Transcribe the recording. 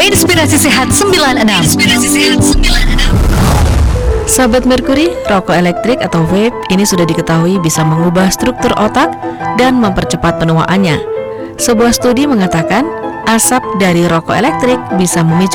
Inspirasi Sehat 96. Sahabat Merkuri, rokok elektrik atau vape ini sudah diketahui bisa mengubah struktur otak dan mempercepat penuaannya. Sebuah studi mengatakan asap dari rokok elektrik bisa memicu